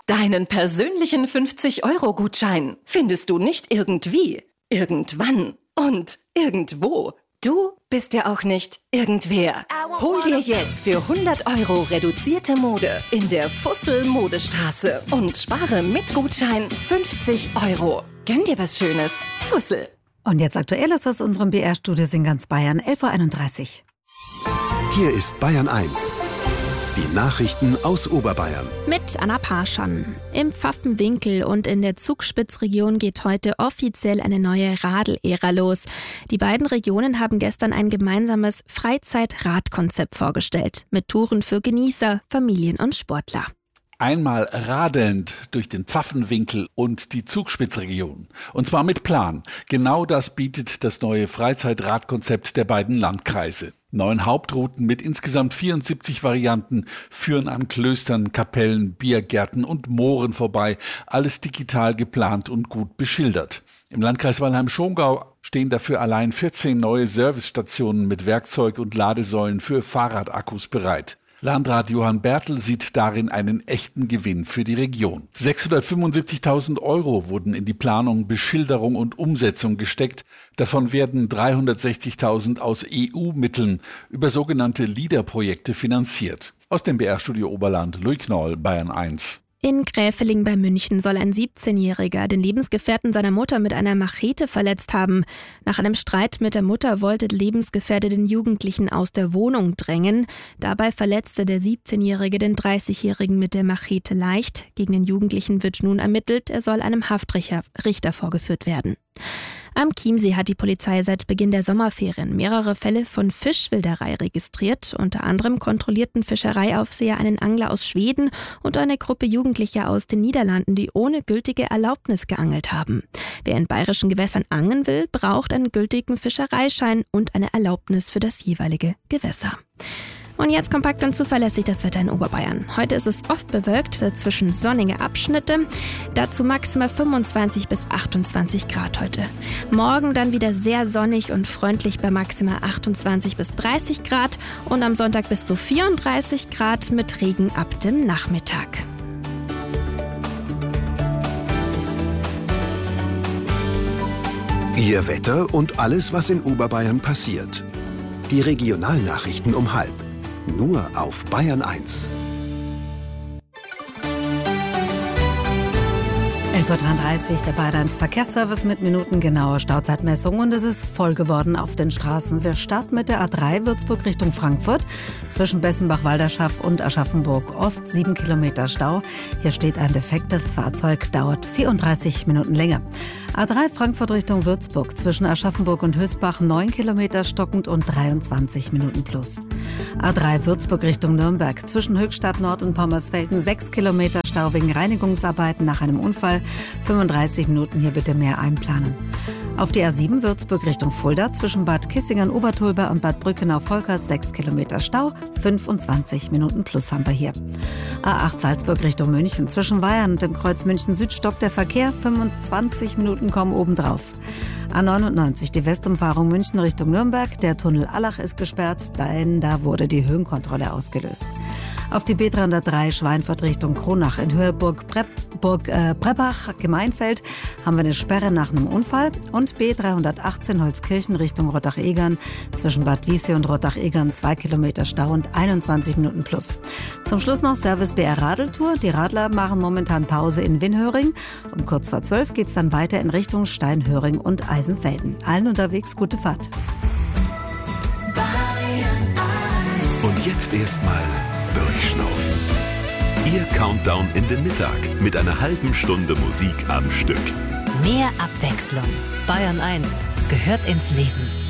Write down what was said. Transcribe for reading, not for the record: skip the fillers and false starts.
Deinen persönlichen 50-Euro-Gutschein findest du nicht irgendwie, irgendwann und irgendwo. Du bist ja auch nicht irgendwer. Hol dir jetzt für 100 Euro reduzierte Mode in der Fussel Modestraße und spare mit Gutschein 50 Euro. Gönn dir was Schönes. Fussel. Und jetzt Aktuelles aus unserem BR-Studio in ganz Bayern, 11.31 Uhr. Hier ist Bayern 1. Die Nachrichten aus Oberbayern. Mit Anna Parschan. Im Pfaffenwinkel und in der Zugspitzregion geht heute offiziell eine neue Radl-Ära los. Die beiden Regionen haben gestern ein gemeinsames Freizeit-Radkonzept vorgestellt. Mit Touren für Genießer, Familien und Sportler. Einmal radelnd durch den Pfaffenwinkel und die Zugspitzregion. Und zwar mit Plan. Genau das bietet das neue Freizeitradkonzept der beiden Landkreise. 9 Hauptrouten mit insgesamt 74 Varianten führen an Klöstern, Kapellen, Biergärten und Mooren vorbei. Alles digital geplant und gut beschildert. Im Landkreis Weilheim-Schongau stehen dafür allein 14 neue Servicestationen mit Werkzeug und Ladesäulen für Fahrradakkus bereit. Landrat Johann Bertel sieht darin einen echten Gewinn für die Region. 675.000 Euro wurden in die Planung, Beschilderung und Umsetzung gesteckt. Davon werden 360.000 aus EU-Mitteln über sogenannte LEADER-Projekte finanziert. Aus dem BR-Studio Oberland, Louis Knoll, Bayern 1. In Gräfeling bei München soll ein 17-Jähriger den Lebensgefährten seiner Mutter mit einer Machete verletzt haben. Nach einem Streit mit der Mutter wollte der Lebensgefährte den Jugendlichen aus der Wohnung drängen. Dabei verletzte der 17-Jährige den 30-Jährigen mit der Machete leicht. Gegen den Jugendlichen wird nun ermittelt. Er soll einem Haftrichter vorgeführt werden. Am Chiemsee hat die Polizei seit Beginn der Sommerferien mehrere Fälle von Fischwilderei registriert. Unter anderem kontrollierten Fischereiaufseher einen Angler aus Schweden und eine Gruppe Jugendlicher aus den Niederlanden, die ohne gültige Erlaubnis geangelt haben. Wer in bayerischen Gewässern angeln will, braucht einen gültigen Fischereischein und eine Erlaubnis für das jeweilige Gewässer. Und jetzt kompakt und zuverlässig das Wetter in Oberbayern. Heute ist es oft bewölkt, dazwischen sonnige Abschnitte. Dazu maximal 25 bis 28 Grad heute. Morgen dann wieder sehr sonnig und freundlich bei maximal 28 bis 30 Grad. Und am Sonntag bis zu 34 Grad mit Regen ab dem Nachmittag. Ihr Wetter und alles, was in Oberbayern passiert. Die Regionalnachrichten um 12:30. Nur auf Bayern 1. 11.33 Uhr, der Bayern 1 Verkehrsservice mit minutengenauer Stauzeitmessung und es ist voll geworden auf den Straßen. Wir starten mit der A3 Würzburg Richtung Frankfurt. Zwischen Bessenbach-Walderschaff und Aschaffenburg-Ost 7 Kilometer Stau. Hier steht ein defektes Fahrzeug, dauert 34 Minuten länger. A3 Frankfurt Richtung Würzburg. Zwischen Aschaffenburg und Hösbach 9 Kilometer stockend und 23 Minuten plus. A3 Würzburg Richtung Nürnberg. Zwischen Höchstadt Nord und Pommersfelden 6 Kilometer Stau wegen Reinigungsarbeiten nach einem Unfall. 35 Minuten, hier bitte mehr einplanen. Auf die A7 Würzburg Richtung Fulda zwischen Bad Kissingen-Obertolber und Bad Brückenau-Volkers 6 Kilometer Stau, 25 Minuten plus haben wir hier. A8 Salzburg Richtung München zwischen Weyern und dem Kreuz München Süd stockt der Verkehr, 25 Minuten kommen obendrauf. A99 die Westumfahrung München Richtung Nürnberg, der Tunnel Allach ist gesperrt, denn da wurde die Höhenkontrolle ausgelöst. Auf die B303 Schweinfurt Richtung Kronach in Höhe Brebbach, Gemeinfeld haben wir eine Sperre nach einem Unfall und B318 Holzkirchen Richtung Rottach-Egern zwischen Bad Wiessee und Rottach-Egern 2 Kilometer Stau und 21 Minuten plus. Zum Schluss noch Service BR Radeltour. Die Radler machen momentan Pause in Winhöring. Um kurz vor 12 geht's dann weiter in Richtung Steinhöring und Eisenfelden. Allen unterwegs gute Fahrt. Und jetzt erstmal durchschnaufen. Ihr Countdown in den Mittag mit einer halben Stunde Musik am Stück. Mehr Abwechslung. Bayern 1 gehört ins Leben.